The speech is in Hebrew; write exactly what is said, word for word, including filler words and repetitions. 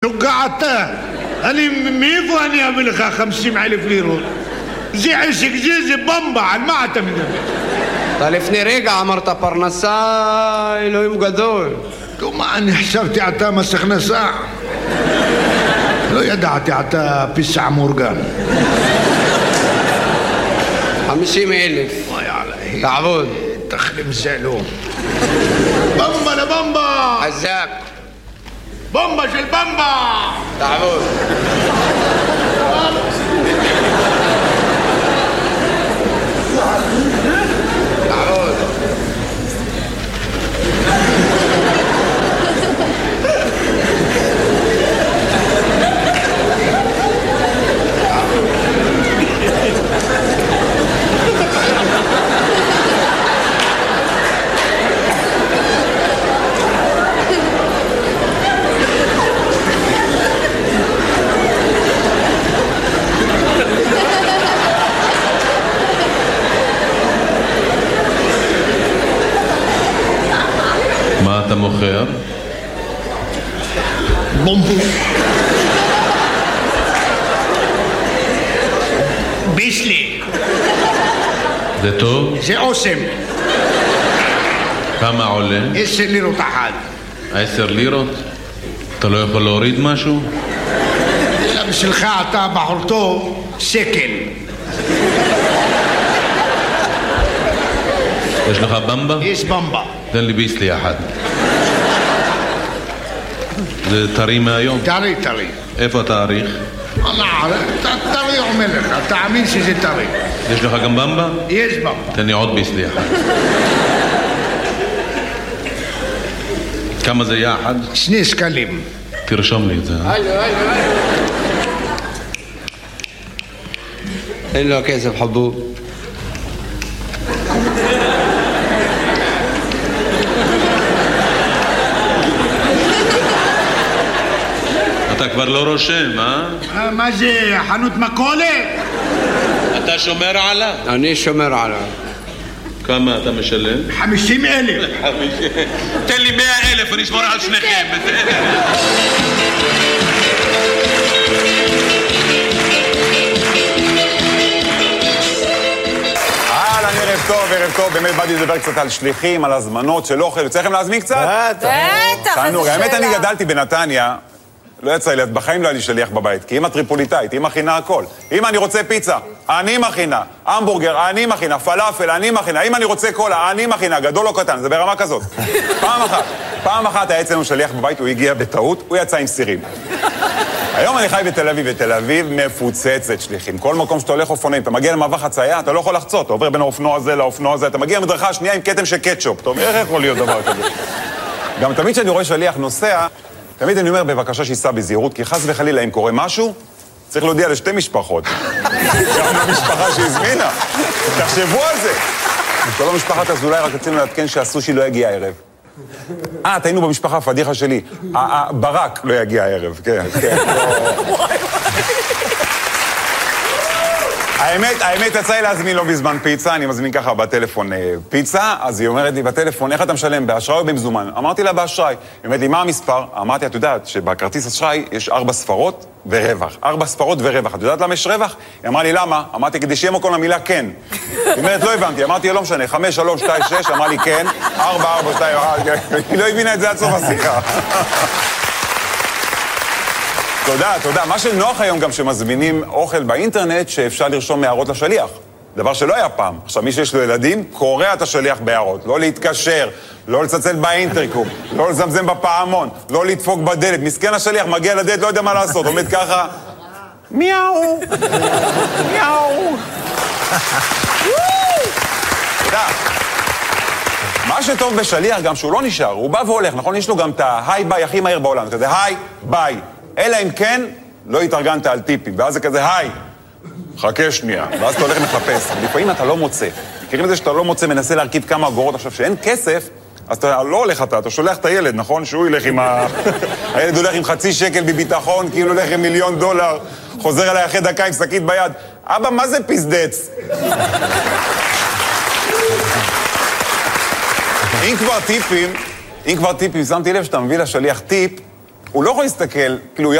שוגעתה. אני, מאיפה אני אביא לך חמישים אלף לירות? זה עסק, זה, זה במבה, על מה אתה מדבר? אתה לפני רגע אמרת פרנסה, אלוהים גדול. מה, אני חשבתי אתה מס הכנסה. לא ידעתי אתה פיסע מאורגן. חמישים אלף. תעבוד. תחלים סלום. במבה לבמבה. חזק. במבה של במבה. תעבוד. תעבוד. מה אתה מוכר? בומבו. ביסלי. זה טוב? זה אוסם. כמה עולה? עשר לירות אחת. עשר לירות? אתה לא יכול להוריד משהו? אלא בשבילך אתה בחור טוב, שקל. יש לך במבה? יש במבה. תן לי ביסלי אחת. זה טרי מהיום? טרי, טרי. איפה התאריך? אני ערב, טרי אומר לך, תאמין שזה טרי. יש לך גם במבה? יש במבה. תן לי עוד ביסלי אחת. כמה זה יחד? שני שקלים. תרשום לי את זה. הלו, הלו, הלו. אין לו כסף חבוב. אתה כבר לא רושם, אה? מה זה, חנות מכולת? אתה שומר עליו? אני שומר עליו. כמה אתה משלם? חמישים אלף. תן לי מאה אלף, אני אשמור על שניכם. אהלן, ערב טוב, ערב טוב. באמת באתי לדבר קצת על שליחים, על הזמנות של אוכל. יוצא לכם להזמין קצת? בטח, איזה שאלה. האמת, אני גדלתי בנתניה. לא יצא לי, בחיים לא היה לי שליח בבית, כי אמא טריפוליטאית, היא מכינה הכל. אם אני רוצה פיצה, אני מכינה. המבורגר, אני מכינה. פלאפל, אני מכינה. אם אני רוצה קולה, אני מכינה. גדול או קטן, זה ברמה כזאת. פעם אחת, פעם אחת היה אצלנו שליח בבית, הוא הגיע בטעות, הוא יצא עם סירים. היום אני חי בתל אביב, ותל אביב מפוצצת שליחים. כל מקום שאתה הולך אופנועים, אתה מגיע למעבר חצייה, אתה לא יכול לחצות, אתה עובר בין האופנוע הזה לאופנוע הזה, אתה מגיע למדרכה השנייה עם כתם של קטשופ. אתה אומר, איך יכול להיות דבר כזה? גם תמיד כשאני רואה שליח נוסע, תמיד אני אומר, בבקשה שיסע בזהירות, כי חס וחלילה, אם קורה משהו, צריך להודיע לשתי משפחות. גם למשפחה שהזמינה. תחשבו על זה. שלום משפחת אזולאי, רק רצינו לעדכן שהסושי לא יגיע הערב. אה, תהיינו במשפחה, הפדיחה שלי. ברק לא יגיע הערב, כן, כן. האמת, האמת, יצא לי להזמין לא בזמן פיצה, אני מזמין ככה בטלפון פיצה, אז היא אומרת לי בטלפון, איך אתה משלם, באשראי או במזומן? אמרתי לה באשראי. היא אומרת לי, מה המספר? אמרתי, את יודעת שבכרטיס אשראי יש ארבע ספרות ורווח. ארבע ספרות ורווח. את יודעת למה יש רווח? היא אמרה לי, למה? אמרתי, כדי שיהיה מקום למילה כן. היא אומרת, לא הבנתי. אמרתי, לא משנה, חמש, שלוש, שתיים, שש, אמרה לי כן, ארבע, ארבע, שתיים, היא לא הבינה את זה עד סוף השיחה. תודה, תודה. מה שנוח היום גם שמזמינים אוכל באינטרנט שאפשר לרשום הערות לשליח. דבר שלא היה פעם. עכשיו, מי שיש לו ילדים, קורא את השליח בהערות. לא להתקשר, לא לצלצל באינטרקום, לא לזמזם בפעמון, לא לדפוק בדלת. מסכן השליח מגיע לדלת, לא יודע מה לעשות. עומד ככה, מיאו, מיאו. תודה. מה שטוב בשליח גם שהוא לא נשאר, הוא בא והולך, נכון? יש לו גם את ההיי ביי הכי מהיר בעולם. אתה יודע, היי ביי. אלא אם כן, לא התארגנת על טיפים, ואז זה כזה, היי, חכה שנייה, ואז אתה הולך מחפש. לפעמים אתה לא מוצא. מכירים את זה שאתה לא מוצא, מנסה להרכיב כמה אגורות עכשיו, שאין כסף, אז אתה לא הולך אתה, אתה שולח את הילד, נכון? שהוא ילך עם ה... הילד הולך עם חצי שקל בביטחון, כאילו הולך עם מיליון דולר, חוזר אליי אחרי דקה עם שקית ביד. אבא, מה זה פסדץ? אם כבר טיפים, אם כבר טיפים, שמתי לב שאתה מביא לשליח טיפ, הוא לא יכול להסתכל, כאילו,